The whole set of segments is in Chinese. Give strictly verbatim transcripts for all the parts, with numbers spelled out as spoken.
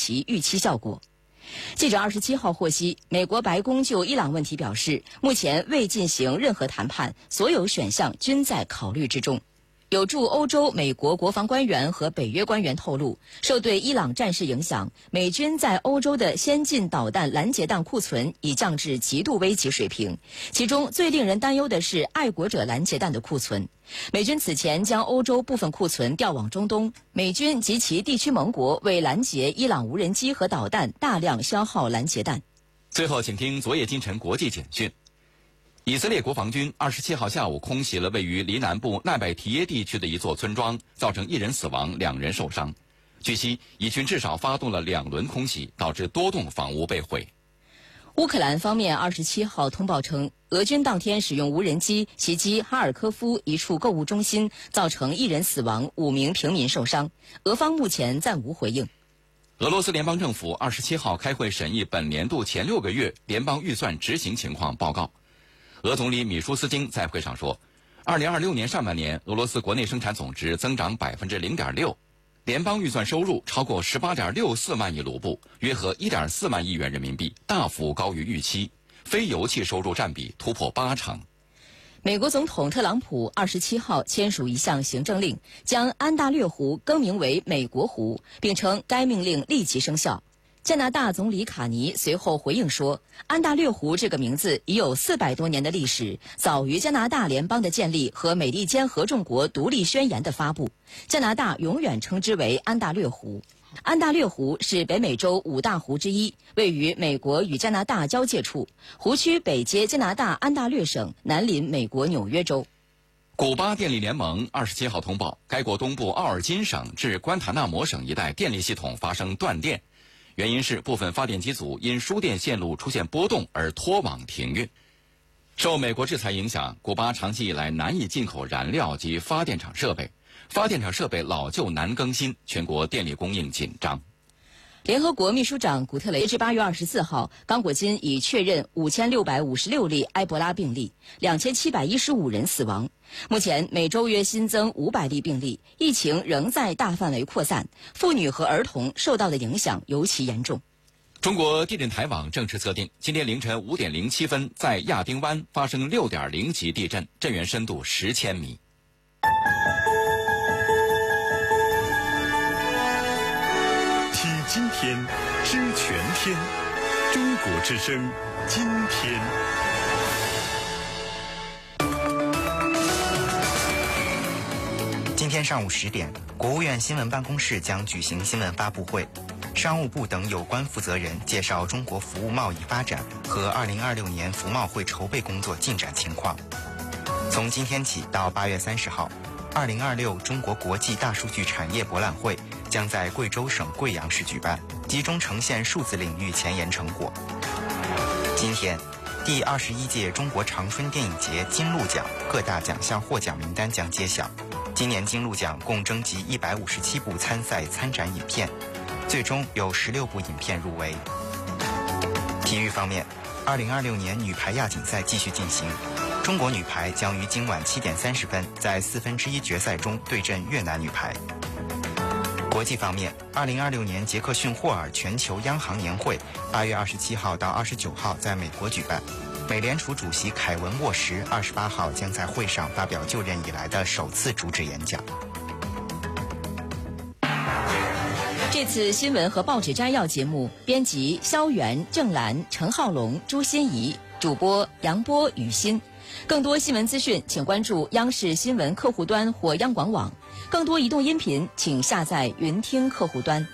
其预期效果。记者二十七号获悉，美国白宫就伊朗问题表示，目前未进行任何谈判，所有选项均在考虑之中。有驻欧洲美国国防官员和北约官员透露，受对伊朗战事影响，美军在欧洲的先进导弹拦截弹库存已降至极度危急水平，其中最令人担忧的是爱国者拦截弹的库存。美军此前将欧洲部分库存调往中东，美军及其地区盟国为拦截伊朗无人机和导弹大量消耗拦截弹。 最后，请听昨夜今晨国际简讯。以色列国防军二十七号下午空袭了位于离南部纳拜提耶地区的一座村庄，造成一人死亡，两人受伤。据悉，以军至少发动了两轮空袭，导致多栋房屋被毁。 乌克兰方面二十七号通报称，俄军当天使用无人机袭击哈尔科夫一处购物中心，造成一人死亡，五名平民受伤。俄方目前暂无回应。 俄罗斯联邦政府二十七号开会审议本年度前六个月联邦预算执行情况报告。俄总理米舒斯京在会上说，二零二六年上半年俄罗斯国内生产总值增长百分之零点六，联邦预算收入超过十八点六四万亿卢布，约合一点四万亿元人民币，大幅高于预期。非油气收入占比突破八成。 美国总统特朗普二十七号签署一项行政令，将安大略湖更名为美国湖，并称该命令立即生效。加拿大总理卡尼随后回应说，安大略湖这个名字已有四百多年的历史，早于加拿大联邦的建立和美利坚合众国独立宣言的发布。加拿大永远称之为安大略湖。安大略湖是北美洲五大湖之一，位于美国与加拿大交界处，湖区北接加拿大安大略省，南临美国纽约州。 古巴电力联盟二十七号通报，该国东部奥尔金省至关塔那摩省一带电力系统发生断电，原因是部分发电机组因输电线路出现波动而脱网停运。受美国制裁影响，古巴长期以来难以进口燃料及发电厂设备，发电厂设备老旧难更新，全国电力供应紧张。 联合国秘书长古特雷至八月二十四号，刚果金已确认五千六百五十六例埃博拉病例，两千七百一十五人死亡。目前每周约新增五百例病例，疫情仍在大范围扩散，妇女和儿童受到的影响尤其严重。 中国地震台网正式测定，今天凌晨五点零七分，在亚丁湾发生六点零级地震，震源深度十千米。 听今天，知全天，中国之声，今天。 今天上午十点，国务院新闻办公室将举行新闻发布会，商务部等有关负责人介绍中国服务贸易发展和二零二六年服贸会筹备工作进展情况。从今天起到八月三十号，二零二六中国国际大数据产业博览会将在贵州省贵阳市举办，集中呈现数字领域前沿成果。今天，第二十一届中国长春电影节金鹿奖各大奖项获奖名单将揭晓。今年金鹿奖共征集一百五十七部参赛参展影片，最终有十六部影片入围。体育方面，二零二六年女排亚锦赛继续进行，中国女排将于今晚七点三十分在四分之一决赛中对阵越南女排。国际方面，二零二六年杰克逊霍尔全球央行年会八月二十七号到二十九号在美国举办。美联储主席凯文沃什二十八号将在会上发表就任以来的首次主旨演讲。 这次新闻和报纸摘要节目，编辑肖元、郑兰、陈浩龙、朱欣怡，主播杨波、雨欣。更多新闻资讯，请关注央视新闻客户端或央广网。更多移动音频，请下载云听客户端。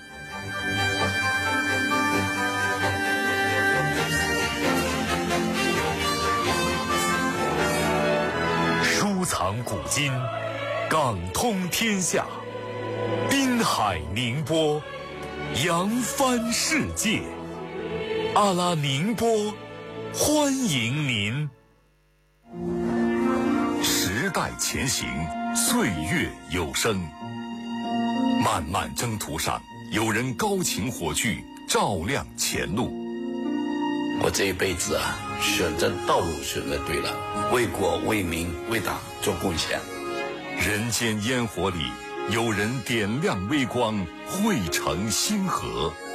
收藏古今，港通天下，滨海宁波，扬帆世界。阿拉宁波，欢迎您。时代前行，岁月有声。漫漫征途上，有人高擎火炬，照亮前路。 我这一辈子啊，选择道路选择对了，为国为民为党做贡献。 人间烟火里，有人点亮微光，汇成星河。